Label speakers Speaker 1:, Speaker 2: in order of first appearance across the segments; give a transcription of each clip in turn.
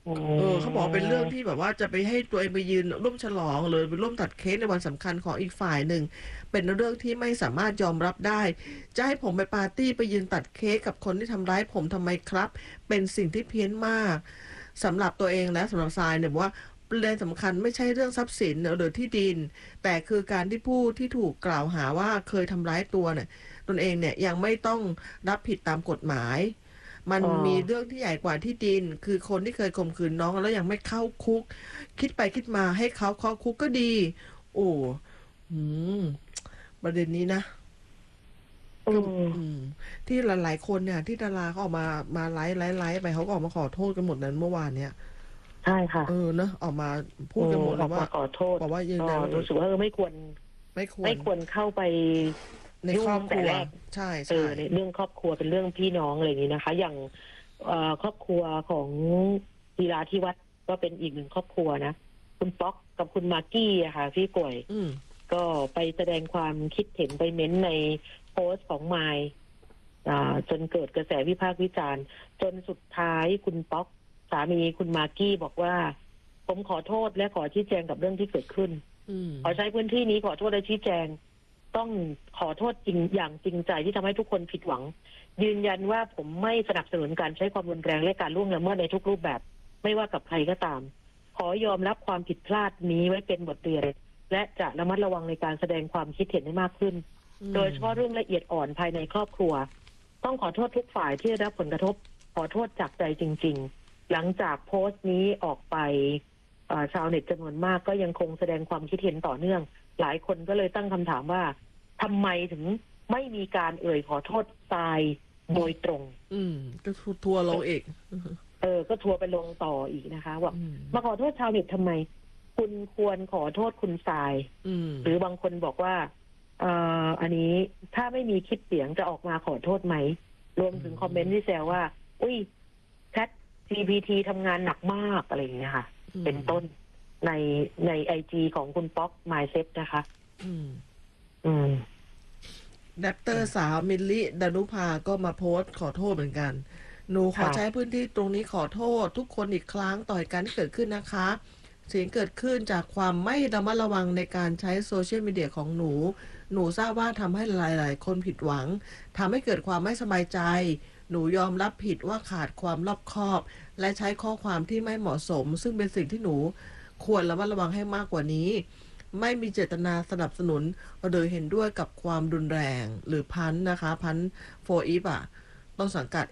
Speaker 1: อื
Speaker 2: เขาบอกเป็นเรื่องที่
Speaker 1: ม
Speaker 2: แบบว่าจะไปให้ตัวเองไปยืนร่วมฉลองหรือไปร่วมตัดเค้กในวันสำคัญของอีกฝ่ายหนึ่งเป็นเรื่องที่ไม่สามารถยอมรับได้จะให้ผมไปปาร์ตี้ไปยืนตัดเค้กกับคนที่ทำร้ายผมทำไมครับเป็นสิ่งที่เพี้ยนมากสำหรับตัวเองและสำหรับทรายเนี่ยบอกว่าประเด็นสำคัญไม่ใช่เรื่องทรัพย์สินหรือที่ดินแต่คือการที่ผู้ที่ถูกกล่าวหาว่าเคยทำร้ายตัวเนี่ยตนเองเนี่ยยังไม่ต้องรับผิดตามกฎหมาย มัน
Speaker 1: อ๋อ
Speaker 2: มีเรื่องที่ใหญ่กว่าที่ดิน คือคนที่เคยข่มขืนน้องแล้วยังไม่เข้าคุก คิดไปคิดมาให้เขาเข้าคุกก็ดี โอ้อืมประเด็นนี้นะ
Speaker 1: อื
Speaker 2: ก็
Speaker 1: ม
Speaker 2: ที่หลายๆคนเนี่ยที่ดาราเขาออกมาไลฟ์ไปเขาก็ออกมาขอโทษกันหมดนั้นเมื่อวานเนี่ย
Speaker 1: ใช่ค่ะ
Speaker 2: เนอะออกมาพูดกันหมดเลยว่า
Speaker 1: ออกมาขอโทษ
Speaker 2: บอกว่ายืน
Speaker 1: ก็
Speaker 2: ยันว่า
Speaker 1: รู้สึกว่าไม่ควร
Speaker 2: ไม่ควร
Speaker 1: ไม่ควรเข้าไป
Speaker 2: ในค
Speaker 1: ยุ่ง
Speaker 2: รอบครัว
Speaker 1: ตั้งแต่แรก
Speaker 2: ใช่ใช่
Speaker 1: ในเรื่องครอบครัวเป็นเรื่องพี่น้องอะไรอย่างนี้นะคะอย่างครอบครัวของธีราธิวัฒน์ก็เป็นอีกหนึ่งครอบครัวนะคุณป๊อกกับคุณมากกี้อะค่ะพี่ป่วย
Speaker 2: อืม
Speaker 1: ก็ไปแสดงความคิดเห็นไปเม้นต์ในโพสต์ของมายจนเกิดกระแสวิพากษ์วิจารณ์จนสุดท้ายคุณป๊อกสามีคุณมากกี้บอกว่าผมขอโทษและขอชี้แจงกับเรื่องที่เกิดขึ้น
Speaker 2: อืม
Speaker 1: ขอใช้พื้นที่นี้ขอโทษและชี้แจงต้องขอโทษจริงอย่างจริงใจที่ทำให้ทุกคนผิดหวังยืนยันว่าผมไม่สนับสนุนการใช้ความรุนแรงและการล่วงละเมิดในทุกรูปแบบไม่ว่ากับใครก็ตามขอยอมรับความผิดพลาดนี้ไว้เป็นบทเรียนและจะระมัดระวังในการแสดงความคิดเห็นให้มากขึ้นโดยเฉพาะเรื่องละเอียดอ่อนภายในครอบครัวต้องขอโทษทุกฝ่ายที่ได้รับผลกระทบขอโทษจากใจจริงๆหลังจากโพสต์นี้ออกไปชาวเน็ตจำนวนมากก็ยังคงแสดงความคิดเห็นต่อเนื่องหลายคนก็เลยตั้งคำถามว่าทำไมถึงไม่มีการเอ่ยขอโทษทรายโดยตรง
Speaker 2: อืมก็ทัวร์ลงอีก
Speaker 1: ก็ทัวร์ไปลงต่ออีกนะคะว่า
Speaker 2: อืม
Speaker 1: มาขอโทษชาวเน็ตทำไมคุณควรขอโทษคุณทราย
Speaker 2: อืม
Speaker 1: หรือบางคนบอกว่าอันนี้ถ้าไม่มีคลิปเสียงจะออกมาขอโทษไหมรวมถึงคอมเมนต์ที่แซวว่าอุ้ยแชท GPT ทำงานหนักมากอะไรอย่างเงี้ยค่ะเป็นต้นในไอจีของคุณป๊อกไมเซ็ตนะคะ
Speaker 2: อืม
Speaker 1: อืม
Speaker 2: แรปเตอร์สาวมิลลิดานุภาก็มาโพสต์ขอโทษเหมือนกัน หนูขอ
Speaker 1: ค่ะ
Speaker 2: ใช้พื้นที่ตรงนี้ขอโทษทุกคนอีกครั้งต่อเหตุการณ์ที่เกิดขึ้นนะคะสิ่งเกิดขึ้นจากความไม่ระมัดระวังในการใช้โซเชียลมีเดียของหนู หนูทราบว่าทำให้หลายๆคนผิดหวัง ทำให้เกิดความไม่สบายใจ หนูยอมรับผิดว่าขาดความรอบคอบ และใช้ข้อความที่ไม่เหมาะสม ซึ่งเป็นสิ่งที่หนูควรระมัดระวังให้มากกว่านี้ ไม่มีเจตนาสนับสนุนหรือเห็นด้วยกับความรุนแรงหรือพันนะคะพันโฟอีฟต้นสังกัด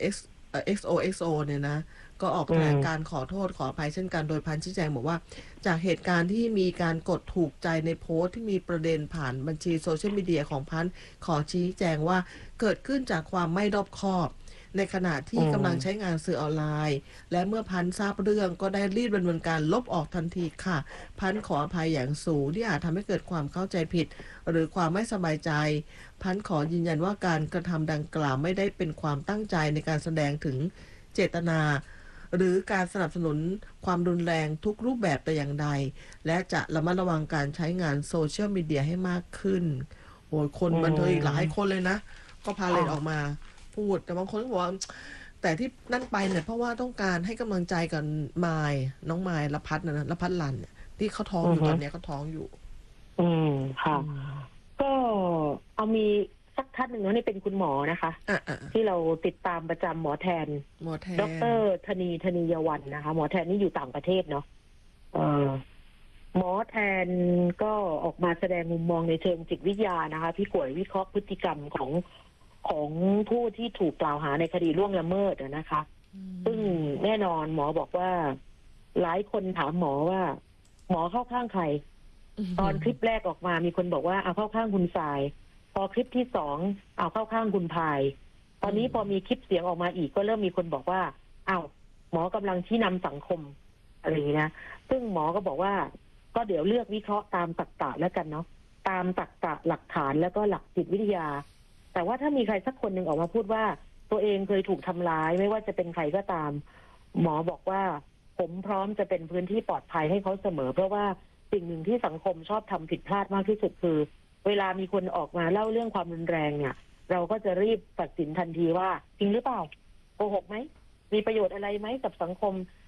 Speaker 2: XOXO เนี่ยนะก็ออก
Speaker 1: อื
Speaker 2: แถลงการ
Speaker 1: ม
Speaker 2: ขอโทษขออภัยเช่นกันโดยพันชี้แจงบอกว่าจากเหตุการณ์ที่มีการกดถูกใจในโพสต์ที่มีประเด็นผ่านบัญชีโซเชียลมีเดียของพันขอชี้แจงว่าเกิดขึ้นจากความไม่รอบคอบในขณะ
Speaker 1: อื
Speaker 2: ที่กำลังใช้
Speaker 1: ม
Speaker 2: งานสื่อออนไลน์และเมื่อพันทราบเรื่องก็ได้รีบดำเนินการลบออกทันทีค่ะพันขออภัยอย่างสูงที่อาจทำให้เกิดความเข้าใจผิดหรือความไม่สบายใจพันขอยืนยันว่าการกระทำดังกล่าวไม่ได้เป็นความตั้งใจในการแสดงถึงเจตนาหรือการสนับสนุนความรุนแรงทุกรูปแบบแต่อย่างใดและจะระมัดระวังการใช้งานโซเชียลมีเดียให้มากขึ้นโอ้ยคน
Speaker 1: อื
Speaker 2: บันเทิงอีกหลายคน
Speaker 1: ม
Speaker 2: เลยนะก็พาเล
Speaker 1: ค่ะ
Speaker 2: ทออกมาพูดแต่บางคนก็บอกว่าแต่ที่นั่นไปเนี่ยเพราะว่าต้องการให้กำลังใจกับมายน้องมายละพัดนะละพัดลันเนี่ยที่เขาท้อง
Speaker 1: อือฮึ
Speaker 2: อยู่ตอนเนี้ยเขาท้องอยู่
Speaker 1: อืมค่ะ
Speaker 2: อืม
Speaker 1: ก็เอามีสักท่านหนึ่งนะนี่เป็นคุณหมอนะคะ
Speaker 2: อ่ะ
Speaker 1: ที่เราติดตามประจำหมอแทน
Speaker 2: หมอแท
Speaker 1: ด
Speaker 2: น
Speaker 1: รธนียวันนะคะหมอแทนนี่อยู่ต่างประเทศเนาะเออหมอแทนก็ออกมาแสดงมุมมองในเชิงจิตวิทยานะคะพี่ป่วยวิเคราะห์พฤติกรรมของผู้ที่ถูกกล่าวหาในคดีล่วงละเมิดนะคะ
Speaker 2: อื
Speaker 1: ซึ่ง
Speaker 2: ม
Speaker 1: แน่นอนหมอบอกว่าหลายคนถามหมอว่าหมอเข้าข้างใครตอนคลิปแรกออกมามีคนบอกว่าเอาเข้าข้างคุณทรายพอคลิปที่สองเอาเข้าข้างคุณพายตอนนี้พอมีคลิปเสียงออกมาอีกก็เริ่มมีคนบอกว่าอ้าวหมอกำลังชี้นำสังคมอะไรอย่างนี้นะซึ่งหมอก็บอกว่าก็เดี๋ยวเลือกวิเคราะห์ตามตรรกะแล้วกันเนาะตามตรรกะหลักฐานแล้วก็หลักจิตวิทยาแต่ว่าถ้ามีใครสักคนหนึ่งออกมาพูดว่าตัวเองเคยถูกทำร้ายไม่ว่าจะเป็นใครก็ตามหมอบอกว่าผมพร้อมจะเป็นพื้นที่ปลอดภัยให้เขาเสมอเพราะว่าสิ่งหนึ่งที่สังคมชอบทำผิดพลาดมากที่สุดคือเวลามีคนออกมาเล่าเรื่องความรุนแรงเนี่ยเราก็จะรีบตัดสินทันทีว่าจริงหรือเปล่าโกหกไหมมีประโยชน์อะไรไหมกับสังคม